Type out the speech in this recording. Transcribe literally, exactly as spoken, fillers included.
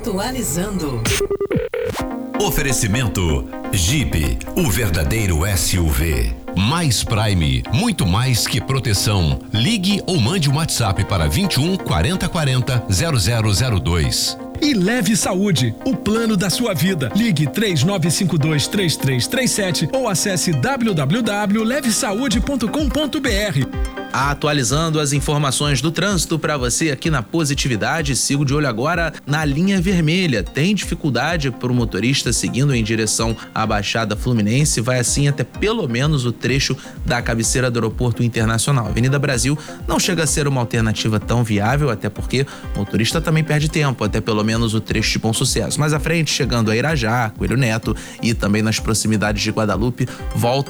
Atualizando. Oferecimento Jeep, o verdadeiro S U V. Mais Prime, muito mais que proteção. Ligue ou mande um WhatsApp para vinte e um, quarenta, quarenta, zero zero zero dois. E Leve Saúde, o plano da sua vida. Ligue três nove cinco dois, três três três sete ou acesse w w w ponto leve saúde ponto com ponto b r. Atualizando as informações do trânsito para você aqui na Positividade, sigo de olho agora na linha vermelha. Tem dificuldade para o motorista seguindo em direção à Baixada Fluminense, vai assim até pelo menos o trecho da cabeceira do Aeroporto Internacional. Avenida Brasil não chega a ser uma alternativa tão viável, até porque o motorista também perde tempo, até pelo menos o trecho de Bom Sucesso. Mais à frente, chegando a Irajá, Coelho Neto e também nas proximidades de Guadalupe, volta